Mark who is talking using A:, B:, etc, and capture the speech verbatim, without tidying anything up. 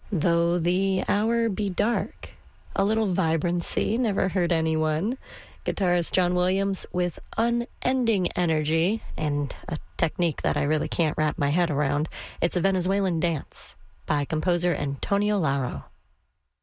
A: Though the hour be dark, a little vibrancy never hurt anyone. Guitarist John Williams with unending energy and a technique that I really can't wrap my head around. It's a Venezuelan dance by composer Antonio Lara.